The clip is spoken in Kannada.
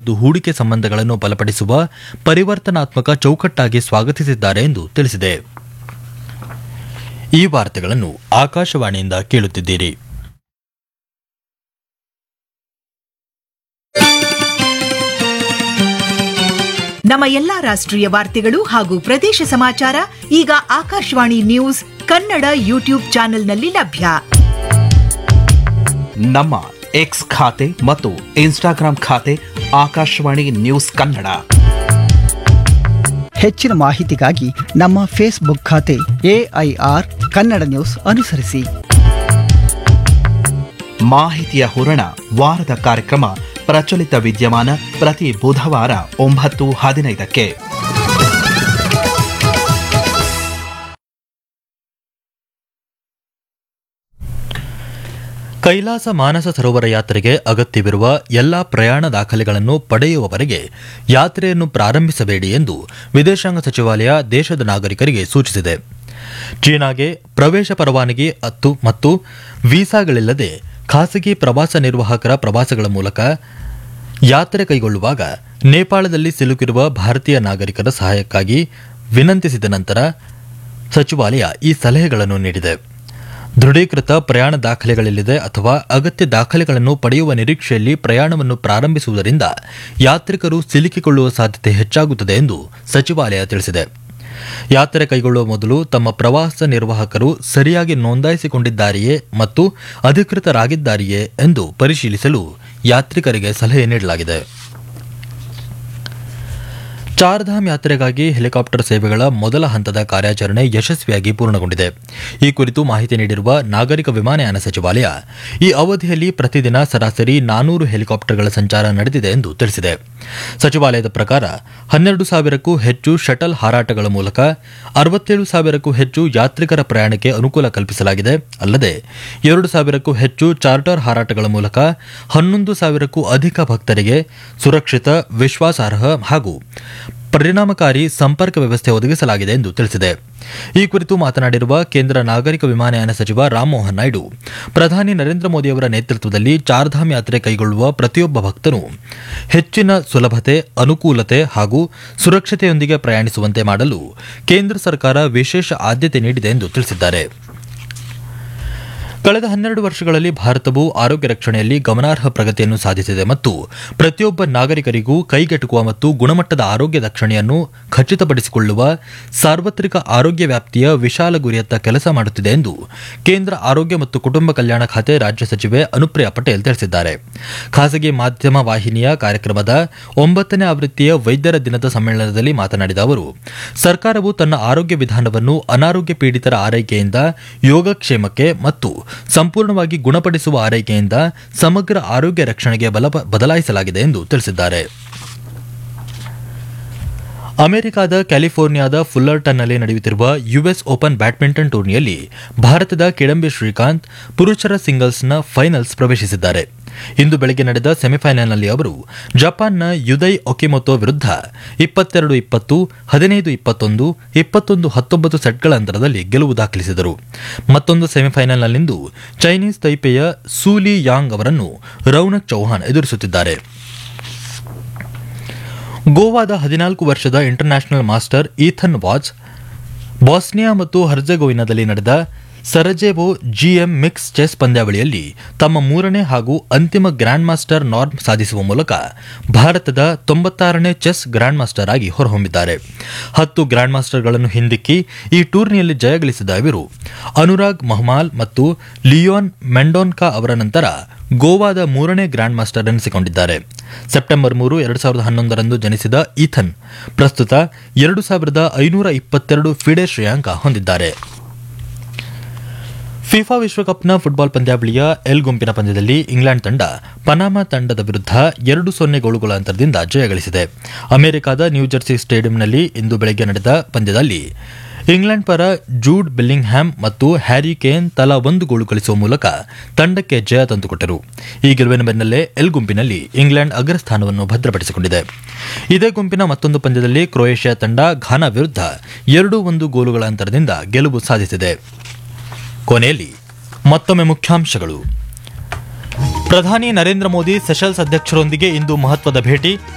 ಮತ್ತು ಹೂಡಿಕೆ ಸಂಬಂಧಗಳನ್ನು ಬಲಪಡಿಸುವ ಪರಿವರ್ತನಾತ್ಮಕ ಚೌಕಟ್ಟಾಗಿ ಸ್ವಾಗತಿಸಿದ್ದಾರೆ ಎಂದು ತಿಳಿಸಿದೆ. ಈ ವಾರ್ತೆಗಳನ್ನು ಆಕಾಶವಾಣಿಯಿಂದ ಕೇಳುತ್ತಿದ್ದೀರಿ. ನಮ್ಮ ಎಲ್ಲಾ ರಾಷ್ಟ್ರೀಯ ವಾರ್ತೆಗಳು ಹಾಗೂ ಪ್ರದೇಶ ಸಮಾಚಾರ ಈಗ ಆಕಾಶವಾಣಿ ನ್ಯೂಸ್ ಕನ್ನಡ ಯೂಟ್ಯೂಬ್ ಚಾನೆಲ್ನಲ್ಲಿ ಲಭ್ಯ. ನಮ್ಮ ಎಕ್ಸ್ ಖಾತೆ ಮತ್ತು ಇನ್ಸ್ಟಾಗ್ರಾಂ ಖಾತೆ ಆಕಾಶವಾಣಿ ನ್ಯೂಸ್ ಕನ್ನಡ. ಹೆಚ್ಚಿನ ಮಾಹಿತಿಗಾಗಿ ನಮ್ಮ ಫೇಸ್ಬುಕ್ ಖಾತೆ AIR ಕನ್ನಡ ನ್ಯೂಸ್ ಅನುಸರಿಸಿ. ಮಾಹಿತಿಯ ಹೂರಣ ವಾರದ ಕಾರ್ಯಕ್ರಮ ಪ್ರಚಲಿತ ವಿದ್ಯಮಾನ ಪ್ರತಿ ಬುಧವಾರ 9:15ಕ್ಕೆ. ಕೈಲಾಸ ಮಾನಸ ಸರೋವರ ಯಾತ್ರೆಗೆ ಅಗತ್ಯವಿರುವ ಎಲ್ಲಾ ಪ್ರಯಾಣ ದಾಖಲೆಗಳನ್ನು ಪಡೆಯುವವರೆಗೆ ಯಾತ್ರೆಯನ್ನು ಪ್ರಾರಂಭಿಸಬೇಡಿ ಎಂದು ವಿದೇಶಾಂಗ ಸಚಿವಾಲಯ ದೇಶದ ನಾಗರಿಕರಿಗೆ ಸೂಚಿಸಿದೆ. ಚೀನಾಗೆ ಪ್ರವೇಶ ಪರವಾನಗಿ ಮತ್ತು ವೀಸಾಗಳಿಲ್ಲದೆ ಖಾಸಗಿ ಪ್ರವಾಸ ನಿರ್ವಾಹಕರ ಪ್ರವಾಸಗಳ ಮೂಲಕ ಯಾತ್ರೆ ಕೈಗೊಳ್ಳುವಾಗ ನೇಪಾಳದಲ್ಲಿ ಸಿಲುಕಿರುವ ಭಾರತೀಯ ನಾಗರಿಕರ ಸಹಾಯಕ್ಕಾಗಿ ವಿನಂತಿಸಿದ ನಂತರ ಸಚಿವಾಲಯ ಈ ಸಲಹೆಗಳನ್ನು ನೀಡಿದೆ. ದೃಢೀಕೃತ ಪ್ರಯಾಣ ದಾಖಲೆಗಳಿಲ್ಲದೆ ಅಥವಾ ಅಗತ್ಯ ದಾಖಲೆಗಳನ್ನು ಪಡೆಯುವ ನಿರೀಕ್ಷೆಯಲ್ಲಿ ಪ್ರಯಾಣವನ್ನು ಪ್ರಾರಂಭಿಸುವುದರಿಂದ ಯಾತ್ರಿಕರು ಸಿಲುಕಿಕೊಳ್ಳುವ ಸಾಧ್ಯತೆ ಹೆಚ್ಚಾಗುತ್ತದೆ ಎಂದು ಸಚಿವಾಲಯ ತಿಳಿಸಿದೆ. ಯಾತ್ರೆ ಕೈಗೊಳ್ಳುವ ಮೊದಲು ತಮ್ಮ ಪ್ರವಾಸ ನಿರ್ವಾಹಕರು ಸರಿಯಾಗಿ ನೋಂದಾಯಿಸಿಕೊಂಡಿದ್ದಾರೆಯೇ ಮತ್ತು ಅಧಿಕೃತರಾಗಿದ್ದಾರೆಯೇ ಎಂದು ಪರಿಶೀಲಿಸಲು ಯಾತ್ರಿಕರಿಗೆ ಸಲಹೆ ನೀಡಲಾಗಿದೆ. ಚಾರ್ಧಾಮ್ ಯಾತ್ರೆಗಾಗಿ ಹೆಲಿಕಾಪ್ಟರ್ ಸೇವೆಗಳ ಮೊದಲ ಹಂತದ ಕಾರ್ಯಾಚರಣೆ ಯಶಸ್ವಿಯಾಗಿ ಪೂರ್ಣಗೊಂಡಿದೆ. ಈ ಕುರಿತು ಮಾಹಿತಿ ನೀಡಿರುವ ನಾಗರಿಕ ವಿಮಾನಯಾನ ಸಚಿವಾಲಯ, ಈ ಅವಧಿಯಲ್ಲಿ ಪ್ರತಿದಿನ ಸರಾಸರಿ 400 ಹೆಲಿಕಾಪ್ಟರ್ಗಳ ಸಂಚಾರ ನಡೆದಿದೆ ಎಂದು ತಿಳಿಸಿದೆ. ಸಚಿವಾಲಯದ ಪ್ರಕಾರ 12,000ಕ್ಕೂ ಹೆಚ್ಚು ಶಟಲ್ ಹಾರಾಟಗಳ ಮೂಲಕ 67,000ಕ್ಕೂ ಹೆಚ್ಚು ಯಾತ್ರಿಕರ ಪ್ರಯಾಣಕ್ಕೆ ಅನುಕೂಲ ಕಲ್ಪಿಸಲಾಗಿದೆ. ಅಲ್ಲದೆ 2,000ಕ್ಕೂ ಹೆಚ್ಚು ಚಾರ್ಟರ್ ಹಾರಾಟಗಳ ಮೂಲಕ 11,000ಕ್ಕೂ ಅಧಿಕ ಭಕ್ತರಿಗೆ ಸುರಕ್ಷಿತ, ವಿಶ್ವಾಸಾರ್ಹ ಹಾಗೂ ಪರಿಣಾಮಕಾರಿ ಸಂಪರ್ಕ ವ್ಯವಸ್ಥೆ ಒದಗಿಸಲಾಗಿದೆ ಎಂದು ತಿಳಿಸಿದೆ. ಈ ಕುರಿತು ಮಾತನಾಡಿರುವ ಕೇಂದ್ರ ನಾಗರಿಕ ವಿಮಾನಯಾನ ಸಚಿವ ರಾಮಮೋಹನ್ ನಾಯ್ಡು, ಪ್ರಧಾನಿ ನರೇಂದ್ರ ಮೋದಿಯವರ ನೇತೃತ್ವದಲ್ಲಿ ಚಾರ್ಧಾಮ್ ಯಾತ್ರೆ ಕೈಗೊಳ್ಳುವ ಪ್ರತಿಯೊಬ್ಬ ಭಕ್ತನು ಹೆಚ್ಚಿನ ಸುಲಭತೆ, ಅನುಕೂಲತೆ ಹಾಗೂ ಸುರಕ್ಷತೆಯೊಂದಿಗೆ ಪ್ರಯಾಣಿಸುವಂತೆ ಮಾಡಲು ಕೇಂದ್ರ ಸರ್ಕಾರ ವಿಶೇಷ ಆದ್ಯತೆ ನೀಡಿದೆ ಎಂದು ತಿಳಿಸಿದ್ದಾರೆ. ಕಳೆದ 12 ವರ್ಷಗಳಲ್ಲಿ ಭಾರತವು ಆರೋಗ್ಯ ರಕ್ಷಣೆಯಲ್ಲಿ ಗಮನಾರ್ಹ ಪ್ರಗತಿಯನ್ನು ಸಾಧಿಸಿದೆ ಮತ್ತು ಪ್ರತಿಯೊಬ್ಬ ನಾಗರಿಕರಿಗೂ ಕೈಗೆಟುಕುವ ಮತ್ತು ಗುಣಮಟ್ಟದ ಆರೋಗ್ಯ ರಕ್ಷಣೆಯನ್ನು ಖಚಿತಪಡಿಸಿಕೊಳ್ಳುವ ಸಾರ್ವತ್ರಿಕ ಆರೋಗ್ಯ ವ್ಯಾಪ್ತಿಯ ವಿಶಾಲ ಗುರಿಯತ್ತ ಕೆಲಸ ಮಾಡುತ್ತಿದೆ ಎಂದು ಕೇಂದ್ರ ಆರೋಗ್ಯ ಮತ್ತು ಕುಟುಂಬ ಕಲ್ಯಾಣ ಖಾತೆ ರಾಜ್ಯ ಸಚಿವೆ ಅನುಪ್ರಿಯಾ ಪಟೇಲ್ ತಿಳಿಸಿದ್ದಾರೆ. ಖಾಸಗಿ ಮಾಧ್ಯಮ ವಾಹಿನಿಯ ಕಾರ್ಯಕ್ರಮದ 9ನೇ ಆವೃತ್ತಿಯ ವೈದ್ಯರ ದಿನದ ಸಮ್ಮೇಳನದಲ್ಲಿ ಮಾತನಾಡಿದ ಅವರು, ಸರ್ಕಾರವು ತನ್ನ ಆರೋಗ್ಯ ವಿಧಾನವನ್ನು ಅನಾರೋಗ್ಯ ಪೀಡಿತರ ಆರೈಕೆಯಿಂದ ಯೋಗಕ್ಷೇಮಕ್ಕೆ ಮತ್ತು ಸಂಪೂರ್ಣವಾಗಿ ಗುಣಪಡಿಸುವ ಆರೈಕೆಯಿಂದ ಸಮಗ್ರ ಆರೋಗ್ಯ ರಕ್ಷಣೆಗೆ ಬದಲಾಯಿಸಲಾಗಿದೆ ಎಂದು ತಿಳಿಸಿದ್ದಾರೆ. ಅಮೆರಿಕದ ಕ್ಯಾಲಿಫೋರ್ನಿಯಾದ ಫುಲ್ಲರ್ಟನ್ನಲ್ಲಿ ನಡೆಯುತ್ತಿರುವ ಯುಎಸ್ ಓಪನ್ ಬ್ಯಾಡ್ಮಿಂಟನ್ ಟೂರ್ನಿಯಲ್ಲಿ ಭಾರತದ ಕಿಡಂಬಿ ಶ್ರೀಕಾಂತ್ ಪುರುಷರ ಸಿಂಗಲ್ಸ್ನ ಫೈನಲ್ಸ್ ಪ್ರವೇಶಿಸಿದ್ದಾರೆ. ಇಂದು ಬೆಳಗ್ಗೆ ನಡೆದ ಸೆಮಿಫೈನಲ್ನಲ್ಲಿ ಅವರು ಜಪಾನ್ನ ಯುದೈ ಒಕಿಮೊಟೊ ವಿರುದ್ಧ 22-20, 15-21, 21-19 ಸೆಟ್ಗಳ ಅಂತರದಲ್ಲಿ ಗೆಲುವು ದಾಖಲಿಸಿದರು. ಮತ್ತೊಂದು ಸೆಮಿಫೈನಲ್ನಲ್ಲಿಂದು ಚೈನೀಸ್ ತೈಪೆಯ ಸೂಲಿ ಯಾಂಗ್ ಅವರನ್ನು ರೌನಕ್ ಚೌಹಾನ್ ಎದುರಿಸುತ್ತಿದ್ದಾರೆ. ಗೋವಾದ 14 ವರ್ಷದ international master Ethan was Bosnia ಮತ್ತು ಹರ್ಜೆಗೋವಿನಾದಲ್ಲಿ ನಡೆದ ಸರಜೆವೊ GM ಮಿಕ್ಸ್ ಚೆಸ್ ಪಂದ್ಯಾವಳಿಯಲ್ಲಿ ತಮ್ಮ 3ನೇ ಹಾಗೂ ಅಂತಿಮ ಗ್ರ್ಯಾಂಡ್ ಮಾಸ್ಟರ್ ನಾರ್ಮ್ ಸಾಧಿಸುವ ಮೂಲಕ ಭಾರತದ 96ನೇ ಚೆಸ್ ಗ್ರ್ಯಾಂಡ್ ಮಾಸ್ಟರ್ ಆಗಿ ಹೊರಹೊಮ್ಮಿದ್ದಾರೆ. 10 ಗ್ರ್ಯಾಂಡ್ ಮಾಸ್ಟರ್ಗಳನ್ನು ಹಿಂದಿಕ್ಕಿ ಈ ಟೂರ್ನಿಯಲ್ಲಿ ಜಯಗಳಿಸಿದ ಇವರು ಅನುರಾಗ್ ಮಹಮಾಲ್ ಮತ್ತು ಲಿಯೋನ್ ಮೆಂಡೋನ್ಕಾ ಅವರ ನಂತರ ಗೋವಾದ 3ನೇ ಗ್ರ್ಯಾಂಡ್ ಮಾಸ್ಟರ್ ಎನಿಸಿಕೊಂಡಿದ್ದಾರೆ. ಸೆಪ್ಟೆಂಬರ್ 3, 2011ರಂದು ಜನಿಸಿದ ಈಥನ್ ಪ್ರಸ್ತುತ 2522 ಫಿಡೆ ಶ್ರೇಯಾಂಕ ಹೊಂದಿದ್ದಾರೆ. ಫಿಫಾ ವಿಶ್ವಕಪ್ನ ಫುಟ್ಬಾಲ್ ಪಂದ್ಯಾವಳಿಯ ಎಲ್ ಗುಂಪಿನ ಪಂದ್ಯದಲ್ಲಿ ಇಂಗ್ಲೆಂಡ್ ತಂಡ ಪನಾಮಾ ತಂಡದ ವಿರುದ್ಧ 2-0 ಗೋಲುಗಳ ಅಂತರದಿಂದ ಜಯಗಳಿಸಿದೆ. ಅಮೆರಿಕದ ನ್ಯೂಜೆರ್ಸಿ ಸ್ಟೇಡಿಯಂನಲ್ಲಿ ಇಂದು ಬೆಳಗ್ಗೆ ನಡೆದ ಪಂದ್ಯದಲ್ಲಿ ಇಂಗ್ಲೆಂಡ್ ಪರ ಜೂಡ್ ಬೆಲ್ಲಿಂಗ್ಹ್ಯಾಮ್ ಮತ್ತು ಹ್ಯಾರಿ ಕೇನ್ ತಲಾ 1 ಗೋಲು ಗಳಿಸುವ ಮೂಲಕ ತಂಡಕ್ಕೆ ಜಯ ತಂದುಕೊಟ್ಟರು. ಈ ಗೆಲುವಿನ ಬೆನ್ನಲ್ಲೇ ಎಲ್ ಗುಂಪಿನಲ್ಲಿ ಇಂಗ್ಲೆಂಡ್ ಅಗ್ರಸ್ಥಾನವನ್ನು ಭದ್ರಪಡಿಸಿಕೊಂಡಿದೆ. ಇದೇ ಗುಂಪಿನ ಮತ್ತೊಂದು ಪಂದ್ಯದಲ್ಲಿ ಕ್ರೊಯೇಷಿಯಾ ತಂಡ ಘಾನಾ ವಿರುದ್ಧ 2-1 ಗೋಲುಗಳ ಅಂತರದಿಂದ ಗೆಲುವು ಸಾಧಿಸಿದೆ. ಕೊನೆಯಲ್ಲಿ ಮತ್ತೊಮ್ಮೆ ಮುಖ್ಯಾಂಶಗಳು. ಪ್ರಧಾನಿ ನರೇಂದ್ರ ಮೋದಿ ಸೆಷಲ್ಸ್ ಅಧ್ಯಕ್ಷರೊಂದಿಗೆ ಇಂದು ಮಹತ್ವದ ಭೇಟಿ.